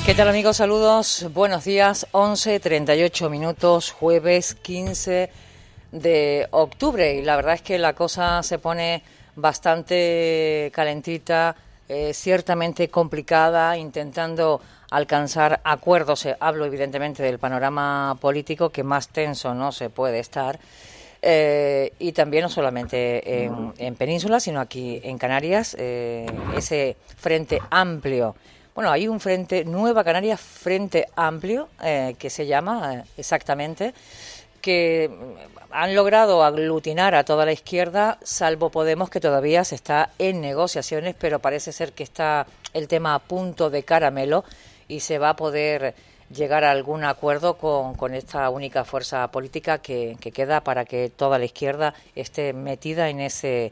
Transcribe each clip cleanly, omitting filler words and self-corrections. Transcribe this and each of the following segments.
¿Qué tal, amigos? Saludos, buenos días, 11:38 minutos, jueves 15 de octubre, y la verdad es que la cosa se pone bastante calentita, ciertamente complicada, intentando alcanzar acuerdos. Hablo evidentemente del panorama político, que más tenso no se puede estar, y también no solamente en Península, sino aquí en Canarias, ese frente amplio. Bueno, hay un frente, Nueva Canarias Frente Amplio, que se llama exactamente, que han logrado aglutinar a toda la izquierda, salvo Podemos, que todavía se está en negociaciones, pero parece ser que está el tema a punto de caramelo y se va a poder llegar a algún acuerdo con esta única fuerza política que queda para que toda la izquierda esté metida en ese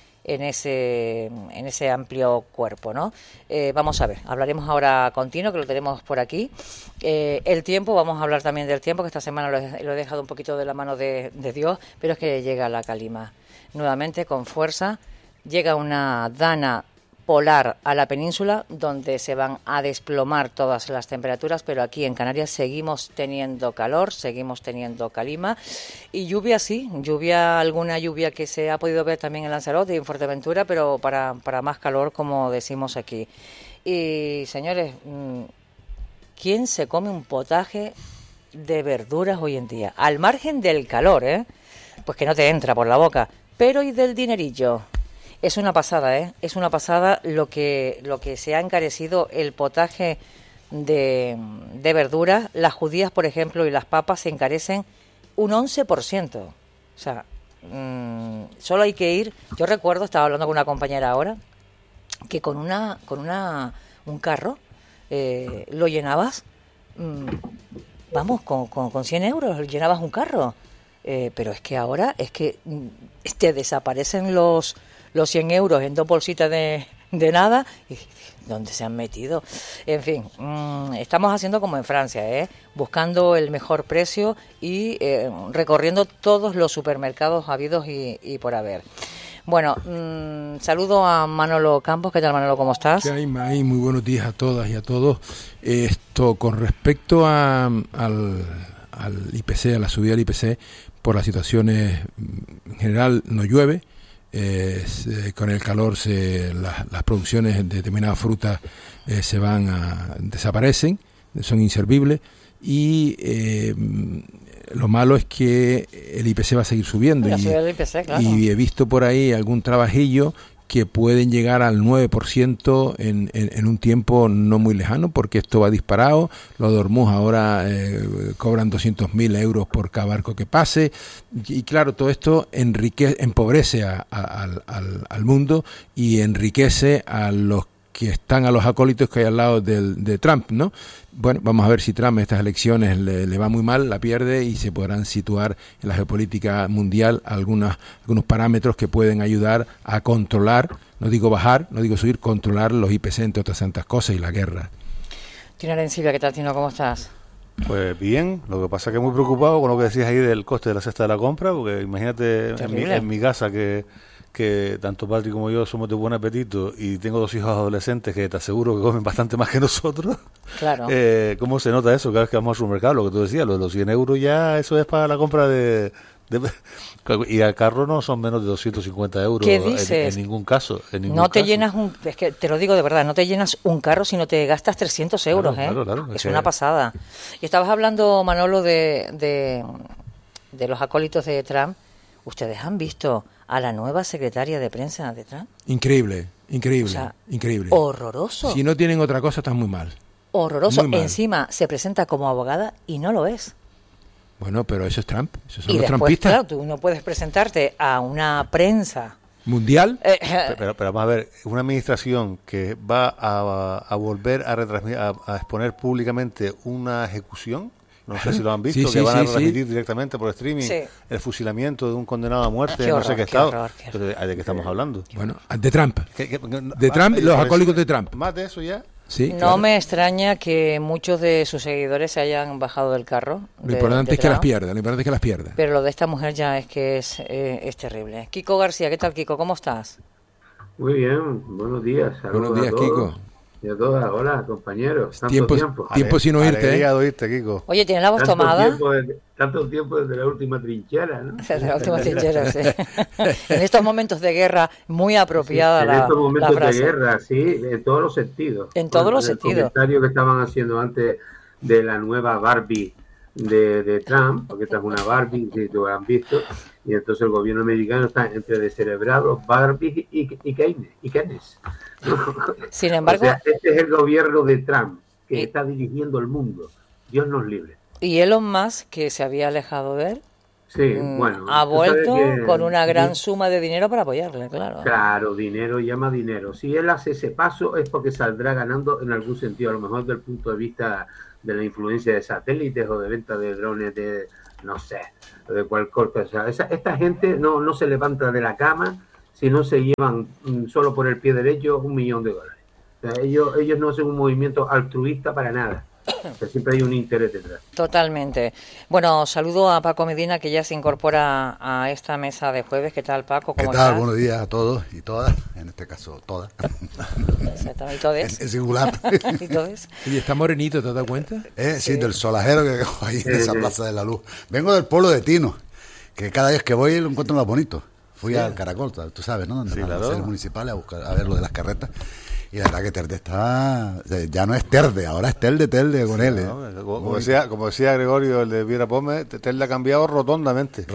amplio cuerpo, ¿no? Vamos a ver, hablaremos ahora con Tino, que lo tenemos por aquí. El tiempo, vamos a hablar también del tiempo, que esta semana lo he dejado un poquito de la mano de Dios, pero es que llega la calima nuevamente con fuerza. Llega una dana polar a la península, donde se van a desplomar todas las temperaturas, pero aquí en Canarias seguimos teniendo calor, seguimos teniendo calima y lluvia, sí, alguna lluvia que se ha podido ver también en Lanzarote y en Fuerteventura, pero para más calor, como decimos aquí. Y señores, ¿quién se come un potaje de verduras hoy en día? Al margen del calor, pues que no te entra por la boca, pero ¿y del dinerillo? Es una pasada, es una pasada lo que se ha encarecido el potaje de verduras. Las judías, por ejemplo, y las papas se encarecen un 11%. O sea, solo hay que ir. Yo recuerdo, estaba hablando con una compañera ahora, que con un carro lo llenabas, vamos, con 100 euros llenabas un carro. Pero es que ahora te desaparecen los 100 euros en 2 bolsitas de nada. ¿Y dónde se han metido? En fin, estamos haciendo como en Francia, buscando el mejor precio y recorriendo todos los supermercados habidos y por haber. Bueno, saludo a Manolo Campos. ¿Qué tal, Manolo? ¿Cómo estás? ¿Qué hay, May? Muy buenos días a todas y a todos. Con respecto al IPC, a la subida del IPC, por las situaciones en general no llueve. Con el calor las producciones de determinadas frutas desaparecen, son inservibles, y lo malo es que el IPC va a seguir subiendo, y he visto por ahí algún trabajillo que pueden llegar al 9% en un tiempo no muy lejano, porque esto va disparado. Los de Hormuz ahora cobran 200.000 euros por cada barco que pase, y claro, todo esto empobrece al mundo y enriquece a los que están, a los acólitos que hay al lado de Trump, ¿no? Bueno, vamos a ver si Trump en estas elecciones le va muy mal, la pierde, y se podrán situar en la geopolítica mundial algunos parámetros que pueden ayudar a controlar, no digo bajar, no digo subir, controlar los IPC, entre otras tantas cosas, y la guerra. Tino Arencibia, ¿qué tal, Tino? ¿Cómo estás? Pues bien, lo que pasa es que muy preocupado con lo que decías ahí del coste de la cesta de la compra, porque imagínate en mi casa que tanto Patrick como yo somos de buen apetito y tengo 2 hijos adolescentes que te aseguro que comen bastante más que nosotros. Claro. ¿Cómo se nota eso cada vez que vamos al supermercado? Lo que tú decías, lo de los 100 euros ya, eso es para la compra y al carro no son menos de 250 euros. ¿Qué dices? En ningún caso. No te llenas es que te lo digo de verdad, no te llenas un carro si no te gastas 300 euros, Claro, es una pasada. Y estabas hablando, Manolo, de los acólitos de Trump. ¿Ustedes han visto a la nueva secretaria de prensa de Trump? Increíble, O sea, increíble. Horroroso. Si no tienen otra cosa, están muy mal. Horroroso. Muy mal. Encima se presenta como abogada y no lo es. Bueno, pero eso es Trump, esos son Y los después, trumpistas. claro, tú no puedes presentarte a una prensa mundial. Pero vamos a ver, una administración que va a volver a retransmitir, a exponer públicamente una ejecución, no sé si lo han visto, que van a transmitir directamente por streaming el fusilamiento de un condenado a muerte en no sé qué estado. Pero ¿de qué estamos hablando? Bueno, de Trump. De Trump, los alcohólicos de Trump. ¿Más de eso ya? Sí, no claro. me extraña que muchos de sus seguidores se hayan bajado del carro. Lo importante es que las pierda, Pero lo de esta mujer ya es que es terrible. Kiko García, ¿qué tal, Kiko? ¿Cómo estás? Muy bien, buenos días. Buenos días, Kiko. De todas, hola, compañeros. Tiempo sin oírte, oírte, Kiko. Oye, ¿tienes la voz tomada? Tanto tiempo desde la última trinchera, ¿no? Desde la última trinchera, sí. En estos momentos de guerra, muy apropiada sí, la frase. En estos momentos de guerra, sí, en todos los sentidos. En todos los sentidos. El comentario que estaban haciendo antes de la nueva Barbie de Trump, porque esta es una Barbie, si lo han visto, y entonces el gobierno americano está entre descerebrados, Barbie y Keynes. Sin embargo, o sea, este es el gobierno de Trump que está dirigiendo el mundo. Dios nos libre. ¿Y Elon Musk, que se había alejado de él? Sí, bueno. Ha vuelto con una gran suma de dinero para apoyarle, claro. Claro, dinero llama dinero. Si él hace ese paso es porque saldrá ganando en algún sentido, a lo mejor desde el punto de vista de la influencia de satélites o de venta de drones de, no sé, de cualquier cosa. Esta gente no se levanta de la cama si no se llevan solo por el pie derecho $1 millón. O sea, ellos no hacen un movimiento altruista para nada. Que siempre hay un interés detrás. Totalmente. Bueno, saludo a Paco Medina, que ya se incorpora a esta mesa de jueves. ¿Qué tal, Paco? ¿Qué tal? Buenos días a todos y todas, en este caso todas. Exactamente, y todes. En singular. ¿Y todes? Y está morenito, ¿te has dado cuenta? Sí, del solajero que cojo ahí en esa Plaza de la Luz. Vengo del pueblo de Tino, que cada vez que voy lo encuentro más bonito. Fui al Caracol, tú sabes, ¿no? Donde van las sedes municipales a ver lo de las carretas. Y la verdad que Telde está... Ya no es Terde, ahora es Telde con él. No, como decía Gregorio, el de Viera Pómez, Telde ha cambiado rotondamente.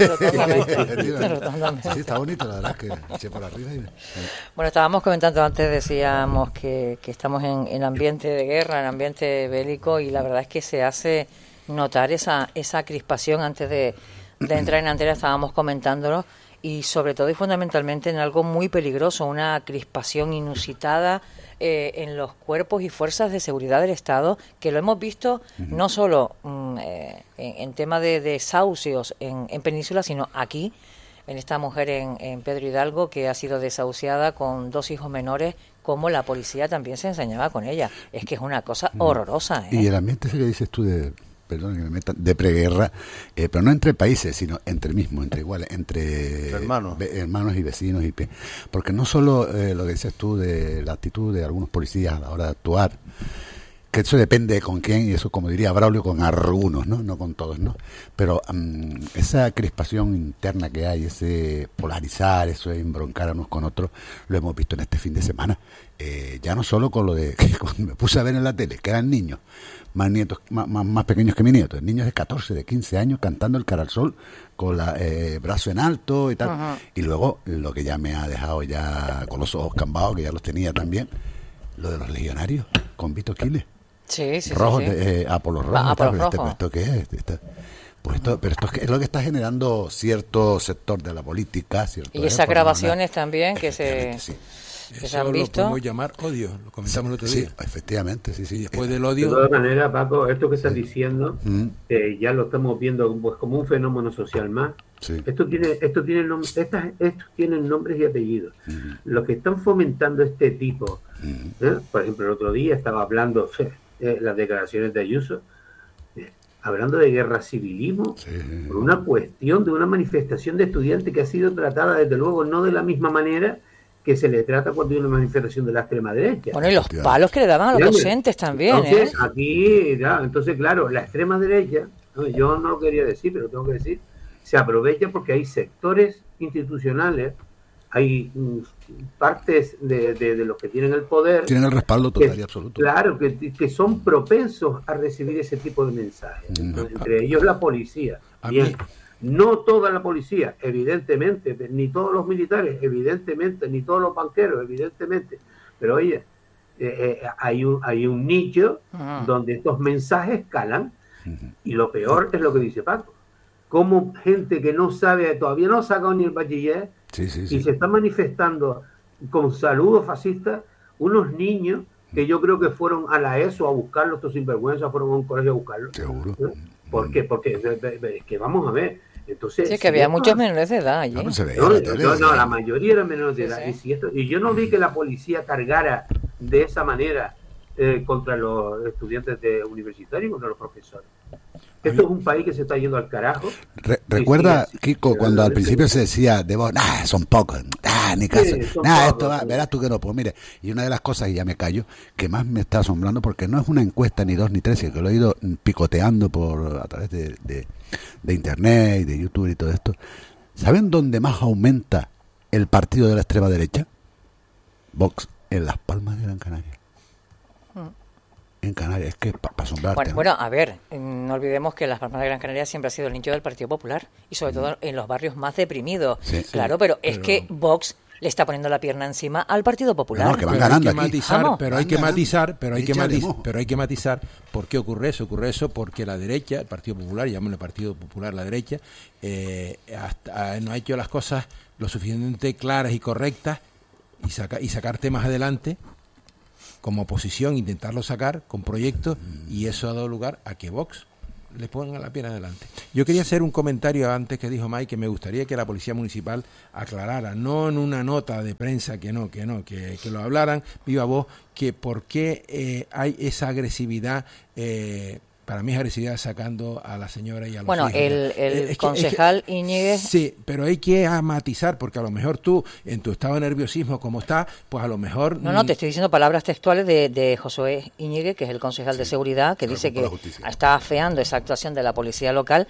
Rotondamente. Sí, está bonito, la verdad, que eché por arriba. Bueno, estábamos comentando antes, decíamos que estamos en ambiente de guerra, en ambiente bélico, y la verdad es que se hace notar esa crispación antes de entrar en antena, estábamos comentándolo. Y sobre todo y fundamentalmente en algo muy peligroso, una crispación inusitada en los cuerpos y fuerzas de seguridad del Estado, que lo hemos visto no solo en tema de desahucios en Península, sino aquí, en esta mujer en Pedro Hidalgo, que ha sido desahuciada con 2 hijos menores, como la policía también se ensañaba con ella. Es que es una cosa horrorosa. Y el ambiente ese que dices tú perdón que me metan, de preguerra, pero no entre países, sino entre iguales, entre hermanos y vecinos, porque no solo lo que dices tú de la actitud de algunos policías a la hora de actuar, que eso depende de con quién, y eso, como diría Braulio, con algunos, no con todos, ¿no? Pero esa crispación interna que hay, ese polarizar, eso de embroncar unos con otros, lo hemos visto en este fin de semana. Ya no solo con lo de que cuando me puse a ver en la tele, que eran niños, más pequeños que mi nieto, niños de 14, de 15 años cantando el Cara al Sol con la brazo en alto y tal. Uh-huh. Y luego lo que ya me ha dejado ya con los ojos cambados, que ya los tenía también, lo de los legionarios con Vito Quiles. Sí. Rojos, Apolo Rojo. ¿Esto qué es? Pero esto es lo que está generando cierto sector de la política. Y esas grabaciones también que se han visto. Lo podemos llamar odio, lo comentamos el otro día. Sí, efectivamente, sí. Y después del odio... De todas maneras, Paco, esto que estás diciendo, ya lo estamos viendo pues, como un fenómeno social más. Sí. Estos tienen nombres y apellidos. Los que están fomentando este tipo, por ejemplo, el otro día estaba hablando las declaraciones de Ayuso, hablando de guerra civilismo, por una cuestión de una manifestación de estudiantes que ha sido tratada, desde luego, no de la misma manera que se le trata cuando hay una manifestación de la extrema derecha. Bueno, y los palos que le daban a los docentes también. Entonces, aquí, entonces, claro, la extrema derecha, yo no lo quería decir, pero tengo que decir, se aprovecha porque hay sectores institucionales, hay partes de los que tienen el poder. Tienen el respaldo total y absoluto. Claro, que son propensos a recibir ese tipo de mensajes. Entre ellos la policía. Bien. No toda la policía, evidentemente, ni todos los militares, evidentemente, ni todos los banqueros, evidentemente. Pero oye, hay un nicho donde estos mensajes calan, y lo peor es lo que dice Paco. Como gente que no sabe, todavía no ha sacado ni el bachiller, y se está manifestando con saludos fascistas, unos niños que yo creo que fueron a la ESO a buscarlos, estos sinvergüenzas, fueron a un colegio a buscarlos. Seguro. ¿Por qué? Porque es que vamos a ver. Entonces, sí, que había muchos menores de edad allí. No, la mayoría eran menores de edad. Y yo no vi que la policía cargara de esa manera contra los estudiantes universitarios y contra los profesores. Esto es un país que se está yendo al carajo. Recuerda, Kiko, cuando al principio se decía de vos, son pocos, ni caso, esto va, verás tú que no, pues mire, y una de las cosas, y ya me callo, que más me está asombrando, porque no es una encuesta ni 2 ni 3, sino que lo he ido picoteando a través de internet y de YouTube y todo esto. ¿Saben dónde más aumenta el partido de la extrema derecha? Vox, en Las Palmas de Gran Canaria. En Canarias, es que para asombrarte. Bueno, a ver, no olvidemos que Las Palmas de Gran Canaria siempre ha sido el nicho del Partido Popular y sobre todo en los barrios más deprimidos. Sí, claro, pero es que Vox le está poniendo la pierna encima al Partido Popular. No, que van ganando pero hay que matizar por qué ocurre eso. Ocurre eso porque la derecha, el Partido Popular, llamémosle Partido Popular la derecha, no ha hecho las cosas lo suficientemente claras y correctas y sacar temas adelante como oposición, intentarlo sacar con proyectos, y eso ha dado lugar a que Vox le ponga la pierna adelante. Yo quería hacer un comentario antes que dijo Mike, que me gustaría que la Policía Municipal aclarara, no en una nota de prensa, que lo hablaran viva voz, que por qué hay esa agresividad. Para mí es agresividad sacando a la señora y a los hijos. El concejal Íñiguez... Sí, pero hay que matizar, porque a lo mejor tú, en tu estado de nerviosismo como está, pues a lo mejor... No, te estoy diciendo palabras textuales de Josué Íñiguez, que es el concejal de seguridad, que dice que está afeando esa actuación de la policía local.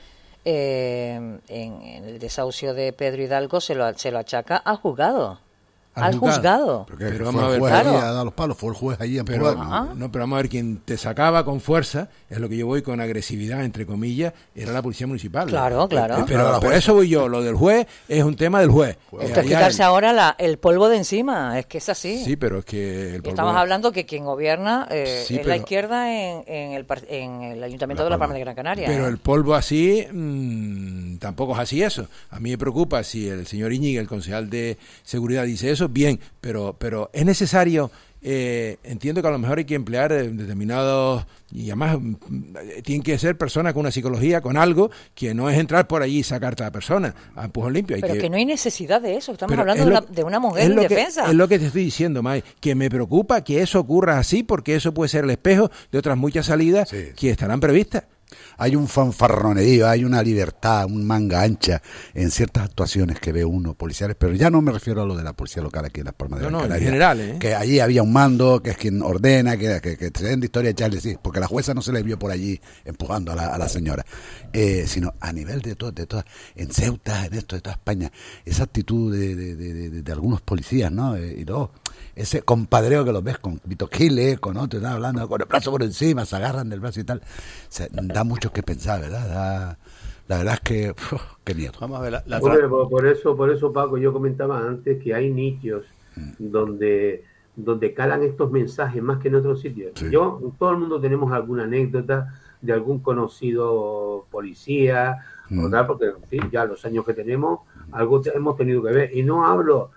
En el desahucio de Pedro Hidalgo se lo achaca al juzgado. Al juzgado. Pero vamos a ver, claro. Ha dado los palos, fue el juez allí en pero vamos a ver, quien te sacaba con fuerza, es lo que yo voy con agresividad, entre comillas, era la Policía Municipal. Claro. Pero por eso voy yo, lo del juez es un tema del juez. Esto es quitarse ahora el polvo de encima, es que es así. Sí, pero es que el polvo... Estamos hablando que quien gobierna es la izquierda en el Ayuntamiento de Las Palmas de Gran Canaria. Pero el polvo así, tampoco es así eso. A mí me preocupa si el señor Íñiguez, el concejal de seguridad, dice eso, bien, pero es necesario, entiendo que a lo mejor hay que emplear determinados, y además tienen que ser personas con una psicología, con algo, que no es entrar por allí y sacarte a la persona a empujón limpio. Pero que no hay necesidad de eso, estamos hablando de una mujer indefensa. Es lo que te estoy diciendo, May, que me preocupa que eso ocurra así, porque eso puede ser el espejo de otras muchas salidas que estarán previstas. Hay un fanfarronerío, hay una libertad, un manga ancha en ciertas actuaciones que ve uno policiales, pero ya no me refiero a lo de la policía local aquí en Las Palmas de Gran Canaria. En general, que allí había un mando, que es quien ordena, que se den de historia echarle, sí, porque la jueza no se le vio por allí empujando a la señora, sino a nivel de todas, en Ceuta, en esto de toda España, esa actitud de algunos policías, ¿no? Y luego ese compadreo que los ves con Vito Giles, con otros, están hablando con el brazo por encima, se agarran del brazo y tal. O sea, da mucho que pensar, ¿verdad? La verdad es que qué miedo. Vamos a ver por eso, Paco, yo comentaba antes que hay nichos donde calan estos mensajes más que en otros sitios. Sí. Todo el mundo tenemos alguna anécdota de algún conocido policía, ¿verdad? Porque en fin, ya los años que tenemos, algo hemos tenido que ver. Y no hablo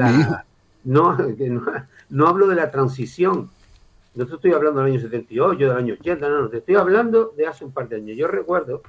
no hablo de la transición. No te estoy hablando del año 78, del año 80, no, te estoy hablando de hace un par de años. Yo recuerdo,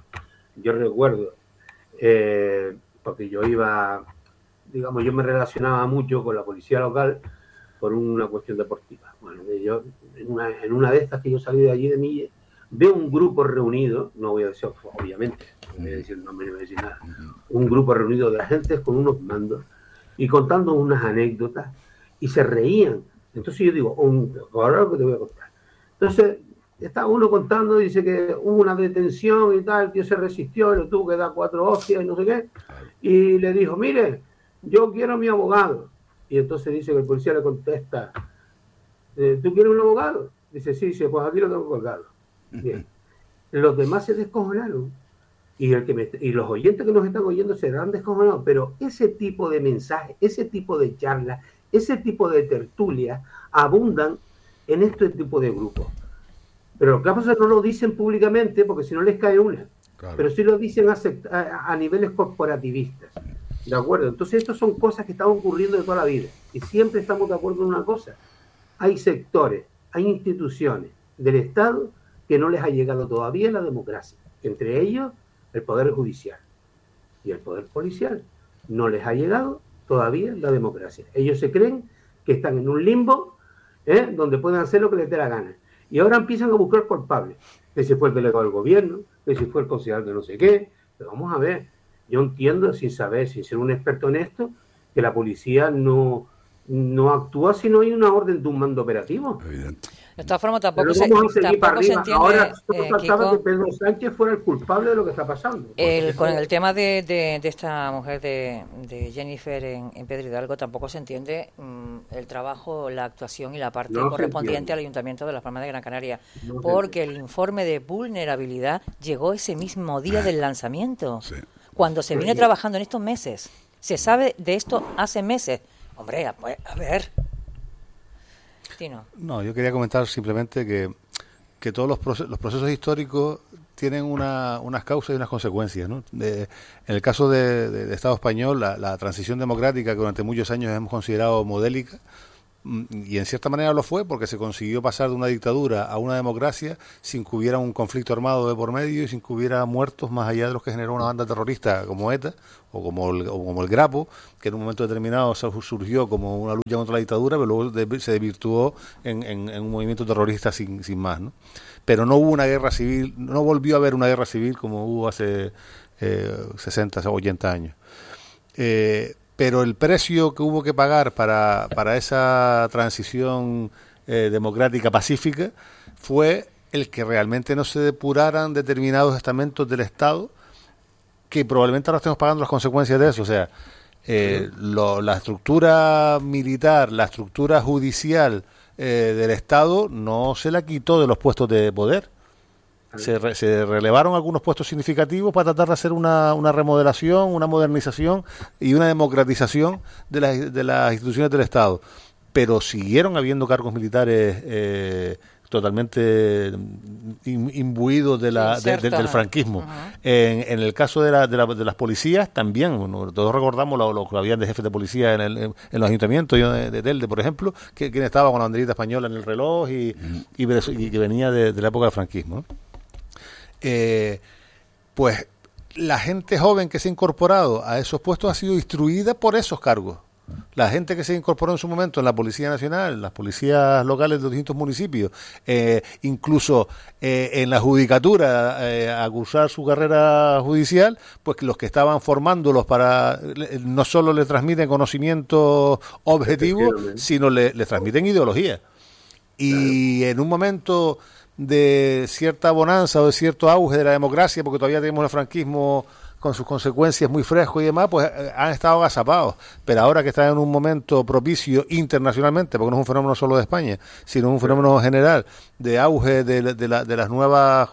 porque yo yo me relacionaba mucho con la policía local por una cuestión deportiva. Bueno, yo en una de estas que yo salí de allí de Mille, veo un grupo reunido, no voy a decir, obviamente, no voy a decir nombre, no voy a decir nada, un grupo reunido de agentes con unos mandos y contando unas anécdotas y se reían. Entonces yo digo, ahora lo que te voy a contar. Entonces, está uno contando, dice que hubo una detención y tal, el tío se resistió y lo tuvo que dar 4 hostias y no sé qué. Y le dijo, mire, yo quiero a mi abogado. Y entonces dice que el policía le contesta, ¿tú quieres un abogado? Dice, sí, pues aquí lo tengo colgado. Bien. Los demás se descojonaron. Y los oyentes que nos están oyendo se han descojonado. Pero ese tipo de mensajes, ese tipo de charlas, ese tipo de tertulias abundan en este tipo de grupos. Pero lo que pasa es que no lo dicen públicamente porque si no les cae una. Claro. Pero sí lo dicen a niveles corporativistas. ¿De acuerdo? Entonces estas son cosas que están ocurriendo de toda la vida. Y siempre estamos de acuerdo en una cosa. Hay sectores, hay instituciones del Estado que no les ha llegado todavía la democracia. Entre ellos, el Poder Judicial y el Poder Policial. No les ha llegado todavía la democracia. Ellos se creen que están en un limbo donde pueden hacer lo que les dé la gana. Y ahora empiezan a buscar culpables. Que si fue el delegado del gobierno, que si fue el concejal de no sé qué. Pero vamos a ver, yo entiendo, sin saber, sin ser un experto en esto, que la policía no actúa si no hay una orden de un mando operativo. Evidente. De todas formas, tampoco se entiende. Ahora faltaba que Pedro Sánchez fuera el culpable de lo que está pasando. Con el tema de esta mujer de Jennifer en Pedro Hidalgo, tampoco se entiende el trabajo, la actuación y la parte correspondiente al Ayuntamiento de Las Palmas de Gran Canaria, porque el informe de vulnerabilidad llegó ese mismo día del lanzamiento, cuando se viene trabajando en estos meses. Se sabe de esto hace meses. Hombre, pues, a ver... No, yo quería comentar simplemente que todos los procesos históricos tienen unas causas y unas consecuencias, ¿no? En el caso de Estado español, la transición democrática que durante muchos años hemos considerado modélica, y en cierta manera lo fue porque se consiguió pasar de una dictadura a una democracia sin que hubiera un conflicto armado de por medio y sin que hubiera muertos más allá de los que generó una banda terrorista como ETA o como el Grapo, que en un momento determinado surgió como una lucha contra la dictadura, pero luego se desvirtuó en un movimiento terrorista sin más, ¿no? Pero no hubo una guerra civil, no volvió a haber una guerra civil como hubo hace 60 o 80 años. Pero el precio que hubo que pagar para esa transición democrática pacífica fue el que realmente no se depuraran determinados estamentos del Estado, que probablemente ahora estemos pagando las consecuencias de eso. O sea, la estructura militar, la estructura judicial del Estado no se la quitó de los puestos de poder. Se relevaron algunos puestos significativos para tratar de hacer una remodelación, una modernización y una democratización de las instituciones del Estado. Pero siguieron habiendo cargos militares totalmente imbuidos del franquismo. Uh-huh. En el caso de las policías también, bueno, todos recordamos lo que habían de jefes de policía en los ayuntamientos, yo de Telde, por ejemplo, quien estaba con la banderita española en el reloj y que venía de la época del franquismo, ¿no? Pues la gente joven que se ha incorporado a esos puestos ha sido instruida por esos cargos. La gente que se incorporó en su momento en la Policía Nacional, en las policías locales de los distintos municipios, incluso en la judicatura, a cursar su carrera judicial, pues los que estaban formándolos para, no solo les transmiten conocimientos objetivos, sino les transmiten ideología. Y en un momento de cierta bonanza o de cierto auge de la democracia, porque todavía tenemos el franquismo con sus consecuencias muy fresco y demás, pues han estado agazapados. Pero ahora que están en un momento propicio internacionalmente, porque no es un fenómeno solo de España, sino un fenómeno general de auge de las nuevas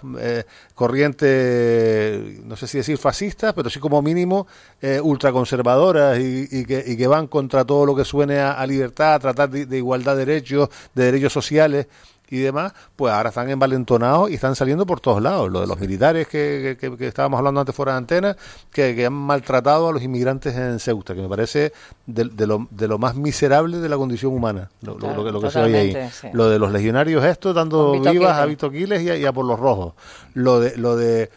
corrientes, no sé si decir fascistas, pero sí como mínimo ultraconservadoras y que van contra todo lo que suene a libertad, a tratar de igualdad de derechos sociales y demás, pues ahora están envalentonados y están saliendo por todos lados. Lo de los militares que estábamos hablando antes fuera de antena, que han maltratado a los inmigrantes en Ceuta, que me parece de lo más miserable de la condición humana, lo que se oye ahí. Sí. Lo de los legionarios estos dando vivas a Vito Quiles y a por los rojos. Lo del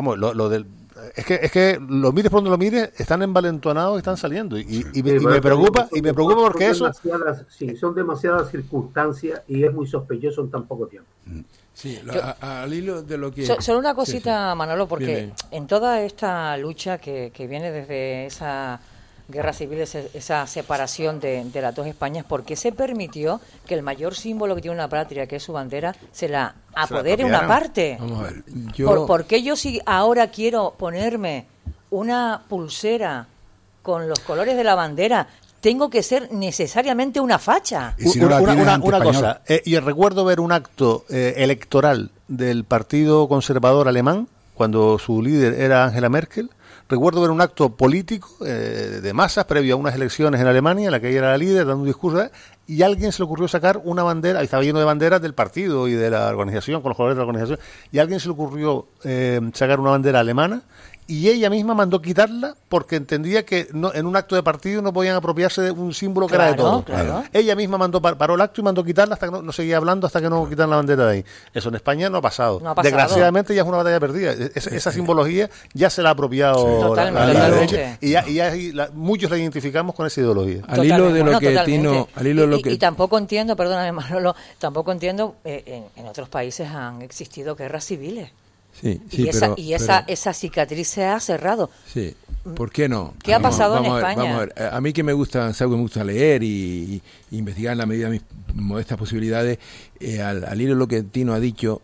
es que lo mires por donde lo mires, están envalentonados y están saliendo y me preocupa porque eso son demasiadas circunstancias y es muy sospechoso en tan poco tiempo. Sí, al hilo de lo que solo una cosita, sí. Manolo, porque en toda esta lucha que viene desde esa guerra civil, esa separación de las dos Españas, ¿por qué se permitió que el mayor símbolo que tiene una patria, que es su bandera, se la apodere una parte? Vamos a ver, ¿Por qué yo si ahora quiero ponerme una pulsera con los colores de la bandera, tengo que ser necesariamente una facha? Y si no una cosa, yo recuerdo ver un acto electoral del Partido Conservador Alemán, cuando su líder era Angela Merkel. Recuerdo ver un acto político de masas previo a unas elecciones en Alemania, en la que ella era la líder, dando un discurso, y a alguien se le ocurrió sacar una bandera, estaba lleno de banderas del partido y de la organización, con los colores de la organización, y a alguien se le ocurrió sacar una bandera alemana y ella misma mandó quitarla porque entendía que en un acto de partido no podían apropiarse de un símbolo que era de todos. Claro. Ella misma paró el acto y mandó quitarla hasta que no seguía hablando hasta que no quitaran la bandera de ahí. Eso en España no ha pasado. Desgraciadamente ya es una batalla perdida. Esa simbología ya se la ha apropiado totalmente. Y muchos la identificamos con esa ideología. Al hilo de lo que Tino... Y tampoco entiendo, perdóname Manolo, tampoco entiendo, en otros países han existido guerras civiles. Sí, esa cicatriz se ha cerrado. Sí, ¿por qué no? ¿Qué ha pasado en España? Vamos a ver. A mí que me gusta leer y investigar en la medida de mis modestas posibilidades, al hilo de lo que Tino ha dicho,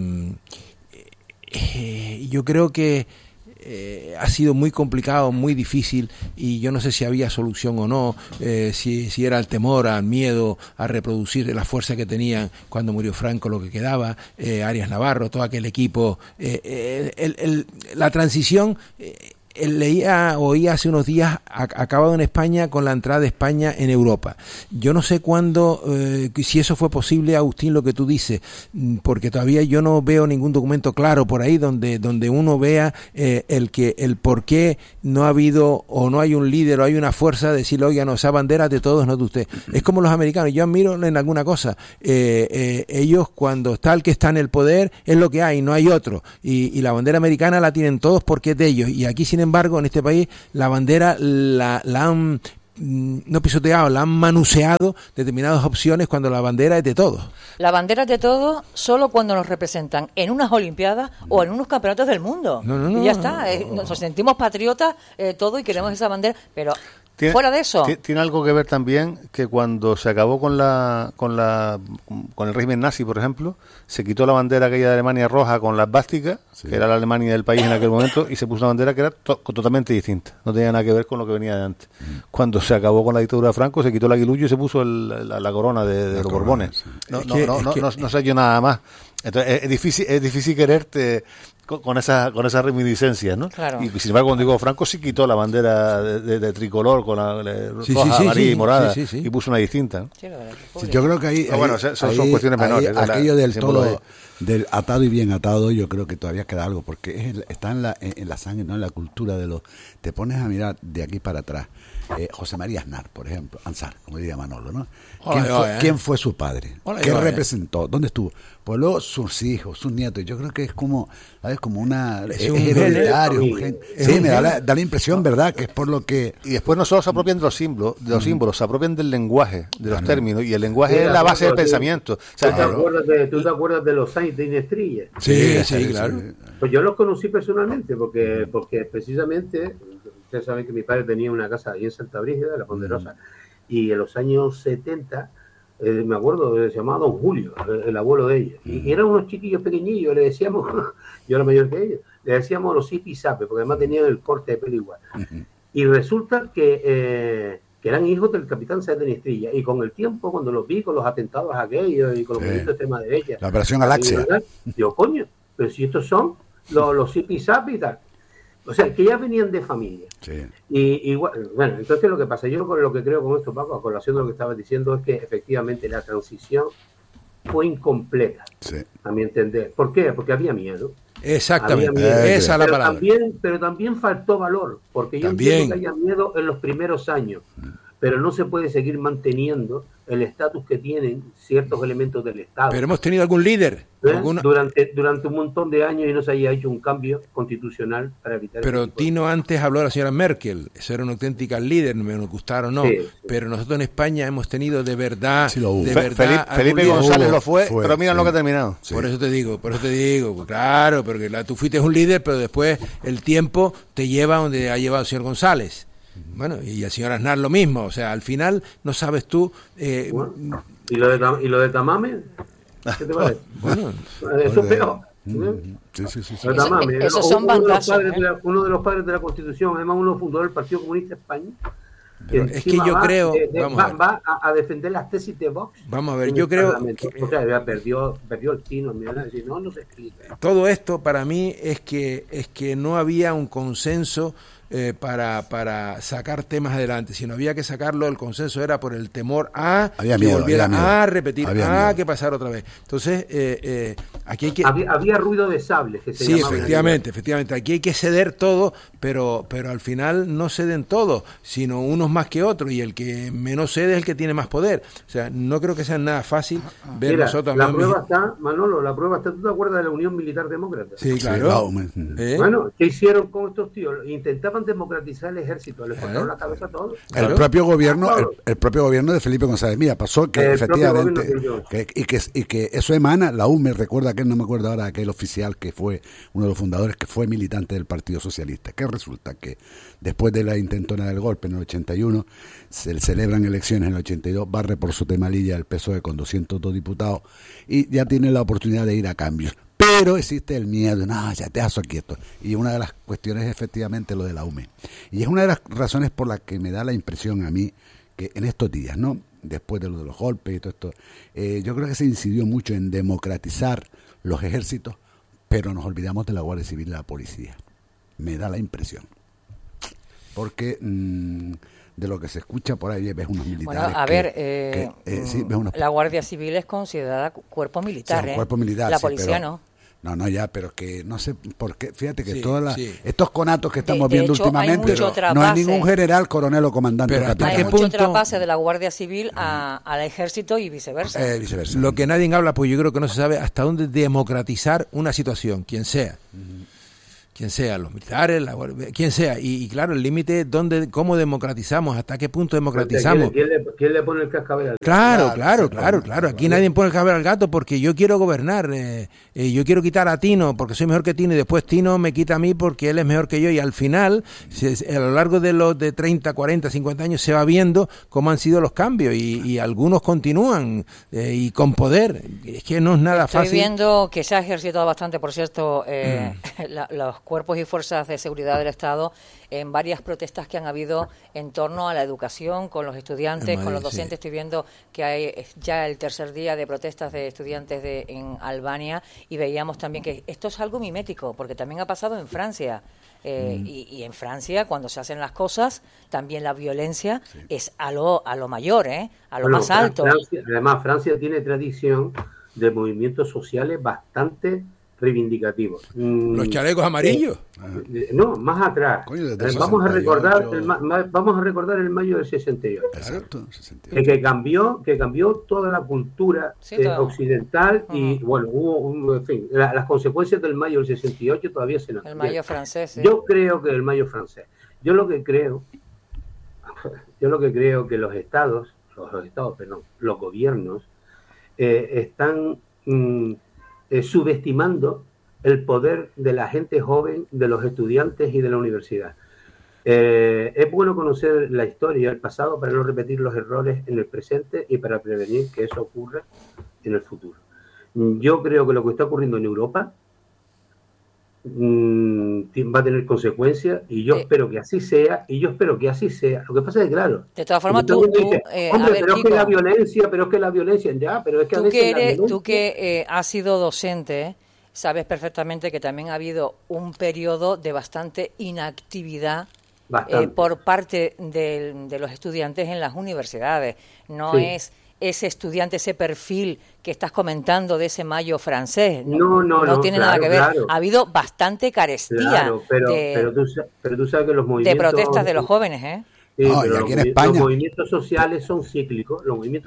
yo creo que ha sido muy complicado, muy difícil, y yo no sé si había solución o no, si era el temor, al miedo a reproducir la fuerza que tenían cuando murió Franco, lo que quedaba, Arias Navarro, todo aquel equipo, la transición. Oí hace unos días, acabado en España con la entrada de España en Europa. Yo no sé cuándo, si eso fue posible, Agustín, lo que tú dices, porque todavía yo no veo ningún documento claro por ahí donde uno vea el por qué no ha habido o no hay un líder o hay una fuerza de decirle, oiga, no, esa bandera es de todos, no de usted. Es como los americanos, yo admiro en alguna cosa, ellos cuando está el que está en el poder es lo que hay, no hay otro, y la bandera americana la tienen todos porque es de ellos, y aquí sin embargo en este país la bandera la han no pisoteado, la han manuseado determinadas opciones cuando la bandera es de todos. La bandera es de todos solo cuando nos representan en unas Olimpiadas o en unos campeonatos del mundo. Y ya está, nos sentimos patriotas todos y queremos esa bandera, pero fuera de eso. Tiene algo que ver también que cuando se acabó con el régimen nazi, por ejemplo, se quitó la bandera aquella de Alemania roja con la esvástica, que era la Alemania del país en aquel momento, y se puso una bandera que era totalmente distinta, no tenía nada que ver con lo que venía de antes. Cuando se acabó con la dictadura de Franco, se quitó el aguilucho y se puso la corona de los Borbones. No se ha hecho nada más. Entonces es difícil quererte con esas reminiscencias, ¿no? Claro. Y sin embargo, cuando digo Franco sí quitó la bandera de tricolor con la roja, amarilla y morada y puso una distinta, ¿no? Yo creo que ahí son cuestiones menores. Aquello del todo, del atado y bien atado, yo creo que todavía queda algo, porque está en la sangre, no en la cultura de los... Te pones a mirar de aquí para atrás. José María Aznar, por ejemplo, Ansar, como diría Manolo, ¿no? ¿Quién fue su padre? ¿Qué representó? ¿Dónde estuvo? Pues luego sus hijos, sus nietos. Yo creo que es como, ¿sabes? Como es hereditario, un gen. Sí, me da la impresión, ¿verdad? Que es por lo que... Y después no solo se apropian de los símbolos, se apropian del lenguaje, de los términos, y el lenguaje es la base del pensamiento. O sea, ¿Tú te acuerdas de los Sainz de Inestrilla? Sí, claro. Pues yo los conocí personalmente, porque precisamente... Ustedes saben que mi padre tenía una casa ahí en Santa Brígida, La Ponderosa, y en los años 70, me acuerdo, se llamaba Don Julio, el abuelo de ella. Y eran unos chiquillos pequeñillos, le decíamos, yo era mayor que ellos, le decíamos los zipizape, porque además tenían el corte de pelo igual. Y resulta que eran hijos del capitán Sáenz de Inestrilla. Y con el tiempo, cuando los vi con los atentados aquellos y con los bonitos temas de ella, la operación Galaxia. Digo, coño, pero si estos son los zipizape y tal. O sea, que ya venían de familia. Sí. Y bueno, entonces lo que pasa, yo con lo que creo con esto, Paco, a colación de lo que estabas diciendo, es que efectivamente la transición fue incompleta, a mi entender. ¿Por qué? Porque había miedo. Exactamente, esa es la palabra. Pero también faltó valor, porque yo entiendo que haya miedo en los primeros años, pero no se puede seguir manteniendo el estatus que tienen ciertos elementos del Estado. Pero hemos tenido algún líder. Durante un montón de años y no se haya hecho un cambio constitucional para evitar... Pero Tino antes habló de la señora Merkel, eso era una auténtica líder, me gustaron o no, pero nosotros en España hemos tenido de verdad... Felipe González lo fue, pero mira lo que ha terminado. Por eso te digo, claro, porque tú fuiste un líder, pero después el tiempo te lleva donde ha llevado el señor González. Bueno, y el señor Aznar lo mismo, o sea, al final no sabes tú... ¿Y lo de Tamame? ¿Qué te parece? Bueno, eso es peor. Sí. Tamame, esos son bandazos. Uno de los padres de la Constitución, además uno fundador del Partido Comunista de España. Es que yo creo... va a defender las tesis de Vox. Vamos a ver, yo creo... O sea, perdió el tino, decir, no se explica. Todo esto para mí es que no había un consenso para sacar temas adelante, sino había que sacarlo, el consenso era por el temor a volviera a repetir, que pasar otra vez. Entonces, aquí hay que... Había ruido de sables, que se llamaba. Efectivamente, aquí hay que ceder todo, pero al final no ceden todos, sino unos más que otros, y el que menos cede es el que tiene más poder. O sea, no creo que sea nada fácil ver nosotros... La prueba está, Manolo, ¿tú te acuerdas de la Unión Militar Demócrata? Sí, claro. Bueno, ¿qué hicieron con estos tíos? Intentaban democratizar el ejército, les cortaron la cabeza a todos. El propio gobierno de Felipe González Milla pasó que efectivamente y que eso emana, la UME, recuerda que no me acuerdo ahora, aquel oficial que fue uno de los fundadores, que fue militante del Partido Socialista, que resulta que después de la intentona del golpe en el 81, se celebran elecciones en el 82, barre por su temalilla el PSOE con 202 diputados y ya tiene la oportunidad de ir a cambios. Pero existe el miedo, no, ya te hago quieto. Y una de las cuestiones es efectivamente lo de la UME. Y es una de las razones por las que me da la impresión a mí que en estos días, ¿no? Después de lo de los golpes y todo esto, yo creo que se incidió mucho en democratizar los ejércitos, pero nos olvidamos de la Guardia Civil y la policía. Me da la impresión. Porque... de lo que se escucha por ahí, ves unos militares. Bueno, la Guardia Civil es considerada cuerpo militar, cuerpo militar, la policía no. No, ya, pero que no sé por qué, fíjate que estos conatos que estamos viendo últimamente, no hay ningún general, coronel o comandante. Pero hay mucho trapase de la Guardia Civil al ejército y viceversa. Lo que nadie habla, pues yo creo que no se sabe hasta dónde democratizar una situación, quien sea. Quien sea, los militares, quien sea, y claro, el límite es cómo democratizamos, hasta qué punto democratizamos. ¿Quién le pone el cascabel al gato? Claro, aquí nadie pone el cascabel al gato porque yo quiero gobernar, yo quiero quitar a Tino porque soy mejor que Tino y después Tino me quita a mí porque él es mejor que yo, y al final, a lo largo de los de 30, 40, 50 años se va viendo cómo han sido los cambios y algunos continúan y con poder. Es que no es nada fácil. Estoy viendo que se ha ejercitado bastante, por cierto, los cuerpos y fuerzas de seguridad del Estado en varias protestas que han habido en torno a la educación, con los estudiantes, con los docentes. Estoy viendo que hay ya el tercer día de protestas de estudiantes en Albania, y veíamos también que esto es algo mimético, porque también ha pasado en Francia. Y en Francia, cuando se hacen las cosas, también la violencia es a lo mayor, a lo más alto. Francia tiene tradición de movimientos sociales bastante reivindicativos. Los chalecos amarillos. No, más atrás. Vamos a recordar el mayo del 68. Exacto, que cambió toda la cultura occidental y bueno, hubo las consecuencias del mayo del 68 todavía se notan. El mayo francés. Yo creo que el mayo francés. Yo lo que creo que los gobiernos están subestimando el poder de la gente joven, de los estudiantes y de la universidad. Es bueno conocer la historia, el pasado, para no repetir los errores en el presente y para prevenir que eso ocurra en el futuro. Yo creo que lo que está ocurriendo en Europa va a tener consecuencias, y yo espero que así sea, Lo que pasa es que, claro, de todas formas, tú es que la violencia, tú que has sido docente, sabes perfectamente que también ha habido un periodo de bastante inactividad por parte de los estudiantes en las universidades. No es ese estudiante, ese perfil que estás comentando de ese mayo francés. No tiene nada que ver. Ha habido bastante carestía pero tú sabes que los movimientos... de protestas de los jóvenes, Los movimientos sociales son cíclicos.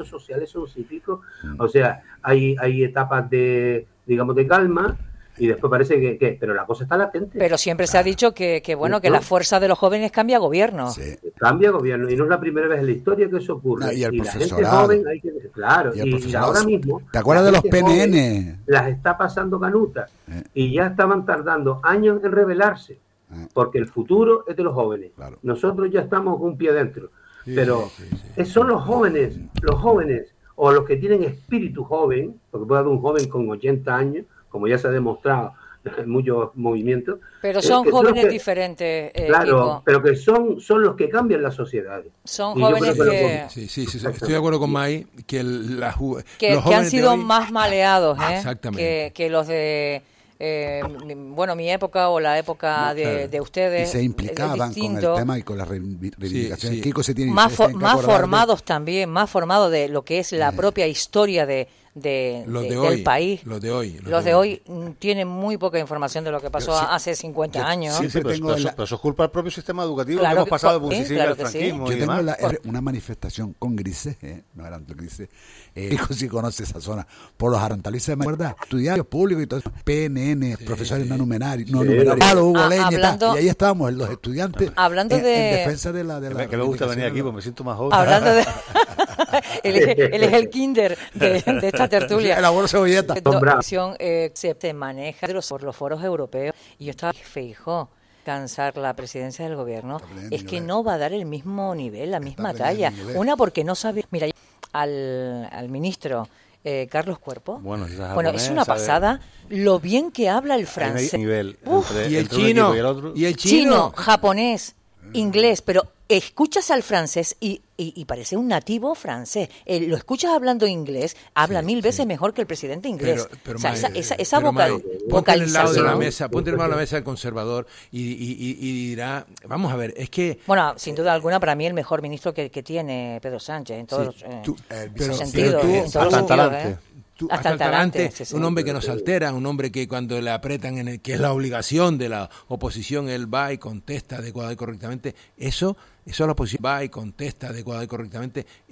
O sea, hay etapas de calma, y después parece que pero la cosa está latente. Pero siempre se ha dicho que la fuerza de los jóvenes cambia gobierno. Sí. Cambia gobierno, y no es la primera vez en la historia que eso ocurre. Y el profesorado. La gente joven y ahora mismo... ¿Te acuerdas de los PNN? Las está pasando canuta, y ya estaban tardando años en rebelarse, porque el futuro es de los jóvenes. Claro. Nosotros ya estamos con un pie adentro. Pero son los jóvenes, o los que tienen espíritu joven, porque puede haber un joven con 80 años, como ya se ha demostrado en muchos movimientos. Pero son jóvenes diferentes, Kiko. Pero que son los que cambian las sociedades. Son jóvenes que... Sí, estoy de acuerdo con May, que los que han sido más maleados, Exactamente. que los de mi época o la época de ustedes. Y se implicaban con el tema y con las reivindicaciones. Sí. Kiko se tiene más formados también, más formados de lo que es la propia historia del país. Los de hoy tienen muy poca información de lo que pasó hace 50 años. Sí, pero eso es culpa del propio sistema educativo, que hemos pasado de publicidad al franquismo. Yo tengo una manifestación con Grises, no eran Grises, Kiko sí conoce esa zona, por los Arantalices, ¿me acuerdas? Estudiantes públicos y todo eso, PNN, profesores no numerarios, Hugo Leña, y ahí estábamos, los estudiantes en defensa de la que me gusta venir aquí, porque me siento más joven. Hablando de... él es el kinder de esta tertulia. El abuelo Cebolleta. Se maneja por los foros europeos, y yo estaba Feijóo alcanzar la presidencia del gobierno, es que no va a dar el mismo nivel, la misma talla. Una, porque no sabe... Mira, al ministro Carlos Cuerpo, bueno, es una pasada lo bien que habla el francés. Y el chino, japonés, inglés, pero escuchas al francés y parece un nativo francés. Lo escuchas hablando inglés, habla mil veces mejor que el presidente inglés. Pero esa vocalización. Ponte al lado de la mesa el conservador y dirá, vamos a ver, es que... Bueno, sin duda alguna, para mí el mejor ministro que tiene Pedro Sánchez, en todos los sentidos. Hasta el talante, un hombre que nos altera, un hombre que cuando le apretan, que es la obligación de la oposición, él va y contesta adecuada y correctamente. Eso la oposición va y contesta adecuada y correctamente.